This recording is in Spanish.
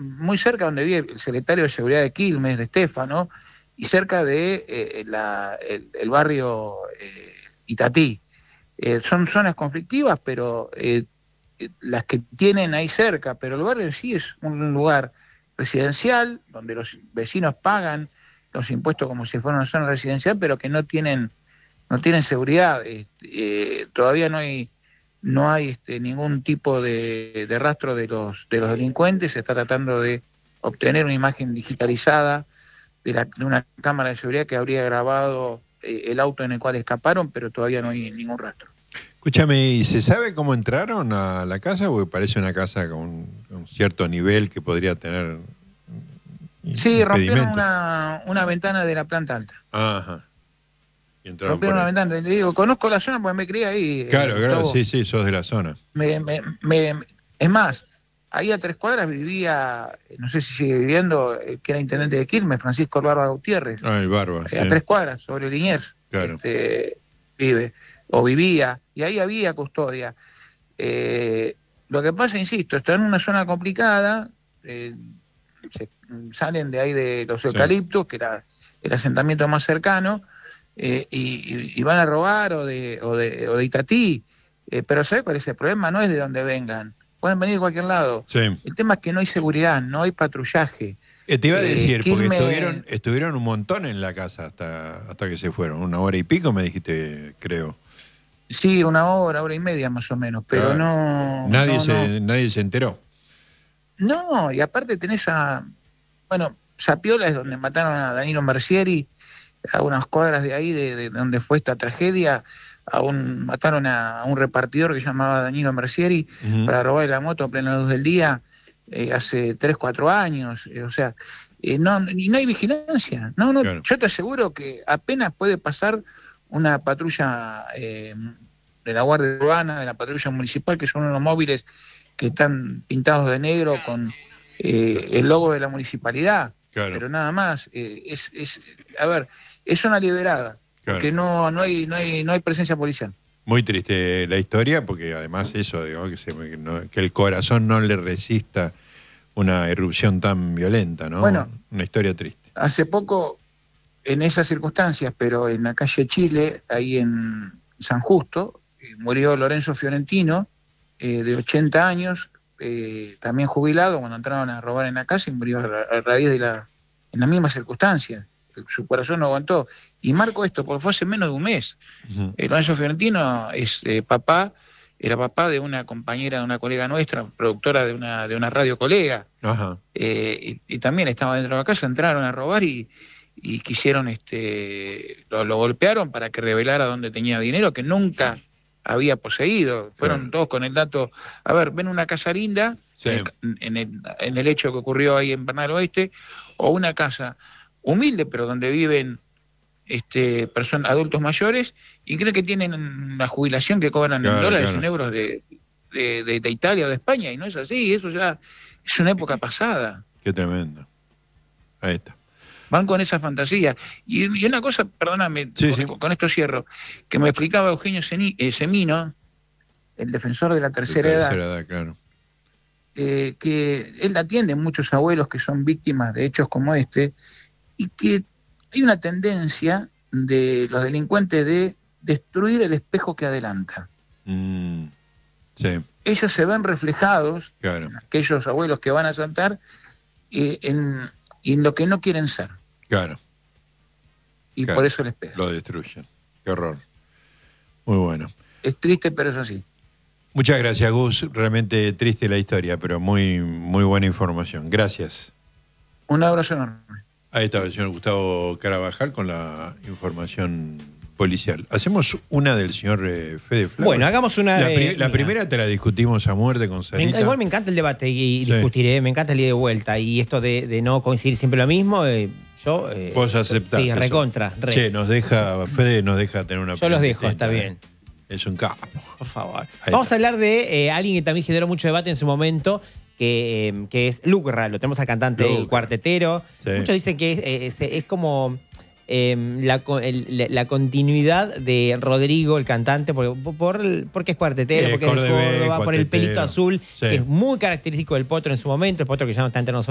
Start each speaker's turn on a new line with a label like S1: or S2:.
S1: muy cerca donde vive el secretario de Seguridad de Quilmes, de Stefano, y cerca de el barrio Itatí. Son zonas conflictivas, pero las que tienen ahí cerca, pero el barrio en sí es un lugar residencial, donde los vecinos pagan los impuestos como si fuera una zona residencial, pero que no tienen seguridad. Todavía no hay ningún tipo de rastro de los delincuentes. Se está tratando de obtener una imagen digitalizada de una cámara de seguridad que habría grabado el auto en el cual escaparon, pero todavía no hay ningún rastro.
S2: Escúchame, ¿y se sabe cómo entraron a la casa? Porque parece una casa con un cierto nivel que podría tener
S1: Sí, rompieron una ventana de la planta alta.
S2: Ajá. Y entraron
S1: Rompieron
S2: por
S1: una
S2: ahí.
S1: ventana. Le digo, conozco la zona porque me crié ahí.
S2: Claro,
S1: Gustavo.
S2: sí, sos de la zona.
S1: Es más, ahí a 3 cuadras vivía, no sé si sigue viviendo, que era intendente de Quilmes, Francisco Barba Gutiérrez.
S2: Ah, el Barba, sí.
S1: A 3 cuadras, sobre Liniers.
S2: Claro.
S1: Vive, o vivía, y ahí había custodia. Lo que pasa, insisto, está en una zona complicada, salen de ahí de los eucaliptos, que era el asentamiento más cercano, y van a robar o de Itatí. Pero ¿sabes cuál es el problema? No es de donde vengan, pueden venir de cualquier lado.
S2: Sí.
S1: El tema es que no hay seguridad, no hay patrullaje.
S2: Te iba a decir, porque
S1: Quilmes...
S2: estuvieron un montón en la casa hasta que se fueron, 1 hora y pico me dijiste, creo.
S1: Sí, 1 hora y media más o menos, pero
S2: nadie se enteró.
S1: No, y aparte tenés Zapiola es donde mataron a Danilo Mercieri, a unas cuadras de ahí, de donde fue esta tragedia. Mataron a un repartidor que se llamaba Danilo Mercieri para robarle la moto a plena luz del día hace 3, 4 años. Y no hay vigilancia. Claro. Yo te aseguro que apenas puede pasar una patrulla de la Guardia Urbana, de la patrulla municipal, que son unos móviles que están pintados de negro con el logo de la municipalidad. Claro. Pero nada más. Es una liberada. Claro. Porque no hay presencia policial.
S2: Muy triste la historia, porque además eso, digamos, que el corazón no le resista una irrupción tan violenta, ¿no?
S1: Bueno,
S2: una historia triste.
S1: Hace poco, en esas circunstancias, pero en la calle Chile, ahí en San Justo, murió Lorenzo Fiorentino, de 80 años, también jubilado, cuando entraron a robar en la casa, y murió a raíz en las mismas circunstancias. Su corazón no aguantó. Y marco esto porque fue hace menos de un mes. Lorenzo Fiorentino era papá de una compañera, de una colega nuestra, productora de una radio colega.
S2: Ajá.
S1: Y también estaba dentro de la casa, entraron a robar y quisieron, lo golpearon para que revelara dónde tenía dinero que nunca había poseído. Fueron todos con el dato. A ver, ven una casa linda, en el hecho que ocurrió ahí en Bernal Oeste, o una casa humilde, pero donde viven adultos mayores, y creen que tienen la jubilación que cobran en dólares, en euros de Italia o de España, y no es así. Eso ya es una época pasada.
S2: Qué tremendo. Ahí está.
S1: Van con esa fantasía. Y una cosa, perdóname, con esto cierro, que me explicaba Eugenio Semino, el defensor de la tercera edad,
S2: claro.
S1: Que él atiende a muchos abuelos que son víctimas de hechos como este, y que hay una tendencia de los delincuentes de destruir el espejo que adelanta.
S2: Sí.
S1: Ellos se ven reflejados, en aquellos abuelos que van a asaltar, en lo que no quieren ser.
S2: Claro.
S1: Y por eso les pegan.
S2: Lo destruyen. Qué horror. Muy bueno.
S1: Es triste, pero es así.
S2: Muchas gracias, Gus. Realmente triste la historia, pero muy, muy buena información. Gracias.
S1: Un abrazo enorme.
S2: Ahí estaba el señor Gustavo Carabajal con la información policial. Hacemos una del señor Fede Flávez.
S3: Bueno, hagamos una...
S2: La primera te la discutimos a muerte con Sarita.
S3: Igual me encanta el debate y discutir, me encanta el ida de vuelta. Y esto de no coincidir siempre lo mismo, yo...
S2: Vos aceptás
S3: sí,
S2: eso.
S3: Recontra.
S2: Fede nos deja tener una...
S3: Yo los dejo, está bien.
S2: Es un capo.
S3: Por favor. Vamos a hablar de alguien que también generó mucho debate en su momento, que es Lucra. Lo tenemos al cantante del cuartetero. Sí. Muchos dicen que es como la continuidad de Rodrigo, el cantante, porque es cuartetero, porque es de Córdoba, por el pelito azul, que es muy característico del Potro en su momento, el Potro que ya no está entre nosotros.